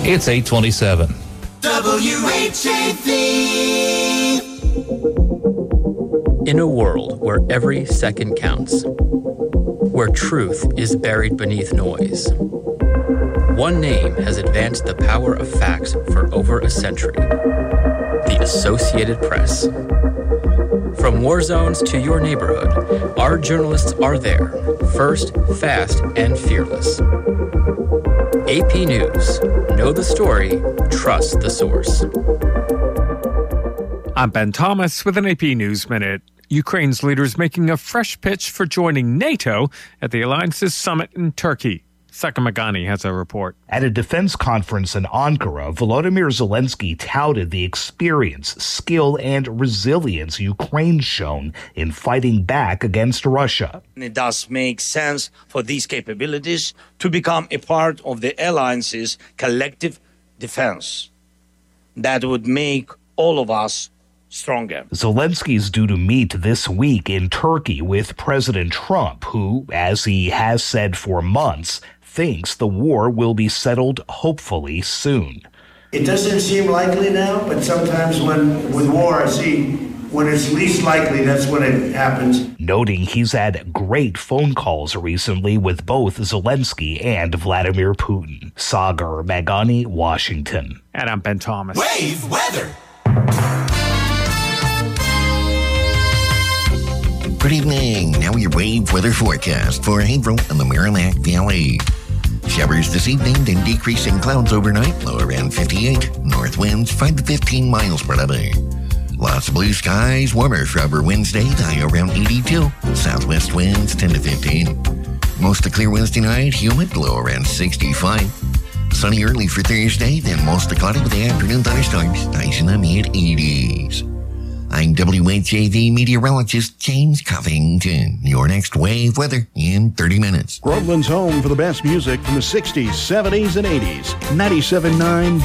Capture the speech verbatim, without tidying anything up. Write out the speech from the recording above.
It's eight twenty-seven. W H A V. In a world where every second counts, where truth is buried beneath noise, one name has advanced the power of facts for over a century: the Associated Press. From war zones to your neighborhood, our journalists are there, first, fast, and fearless. A P News. Know the story, trust the source. I'm Ben Thomas with an A P News Minute. Ukraine's leaders making a fresh pitch for joining NATO at the alliance's summit in Turkey. Saka Magani has a report. At a defense conference in Ankara, Volodymyr Zelensky touted the experience, skill, and resilience Ukraine's shown in fighting back against Russia. It does make sense for these capabilities to become a part of the alliance's collective defense. That would make all of us stronger. Zelensky is due to meet this week in Turkey with President Trump, who, as he has said for months, thinks the war will be settled hopefully soon. It doesn't seem likely now, but sometimes when with war, I see when it's least likely, that's when it happens. Noting he's had great phone calls recently with both Zelensky and Vladimir Putin. Sagar Magani, Washington. And I'm Ben Thomas. Wave weather. Good evening. Now your wave weather forecast for Haverhill and the Merrimack Valley. Showers this evening, then decreasing clouds overnight, low around fifty-eight. North winds five to fifteen miles per hour. Lots of blue skies, warmer for upper Wednesday, high around eighty-two. Southwest winds ten to fifteen. Mostly clear Wednesday night, humid, low around sixty-five. Sunny early for Thursday, then mostly cloudy with the afternoon thunderstorms, highs in the mid-eighties. I'm W H A V meteorologist James Covington. Your next wave weather in thirty minutes. Groveland's home for the best music from the sixties, seventies, and eighties. ninety-seven point nine